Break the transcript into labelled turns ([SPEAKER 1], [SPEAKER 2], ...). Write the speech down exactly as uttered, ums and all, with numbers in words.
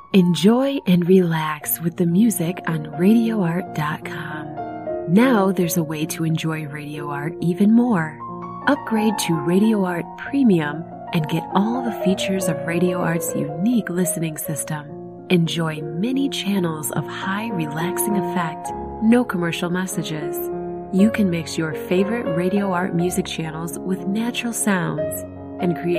[SPEAKER 1] Enjoy and relax with the music on radio art dot com. Now there's a way to enjoy Radio Art even more. Upgrade to Radio Art Premium and get all the features of Radio Art's unique listening system. Enjoy many channels of high relaxing effect, no commercial messages. You can mix your favorite Radio Art music channels with natural sounds and create